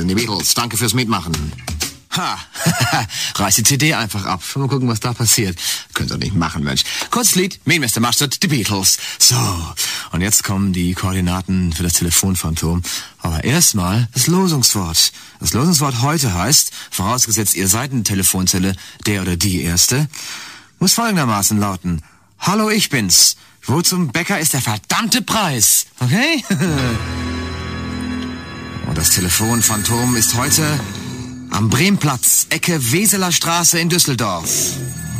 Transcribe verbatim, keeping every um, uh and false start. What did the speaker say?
sind die Beatles. Danke fürs Mitmachen. Ha, reiß die C D einfach ab. Mal gucken, was da passiert. Könnt ihr nicht machen, Mensch. Kurzes Lied, Mainmeister Mustard, die Beatles. So, und jetzt kommen die Koordinaten für das Telefonphantom. Aber erstmal das Losungswort. Das Losungswort heute heißt, vorausgesetzt ihr seid eine Telefonzelle, der oder die Erste, muss folgendermaßen lauten. Hallo, ich bin's. Wo zum Bäcker ist der verdammte Preis? Okay? Und das Telefonphantom ist heute am Bremplatz, Ecke Weseler Straße in Düsseldorf.